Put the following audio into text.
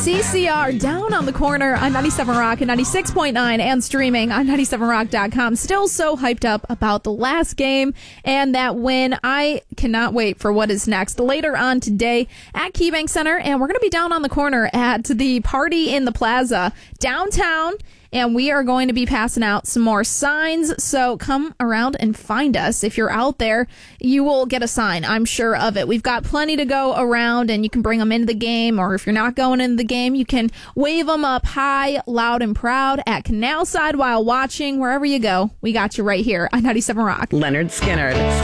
CCR down on the corner on 97 Rock and 96.9 and streaming on 97rock.com. Still so hyped up about the last game and that win. I cannot wait for what is next later on today at KeyBank Center. And we're going to be down on the corner at the Party in the Plaza downtown. And we are going to be passing out some more signs, so come around and find us. If you're out there, you will get a sign, I'm sure of it. We've got plenty to go around, and you can bring them into the game, or if you're not going into the game, you can wave them up high, loud, and proud at Canal Side while watching. Wherever you go, we got you right here on 97 Rock. Leonard Skinner.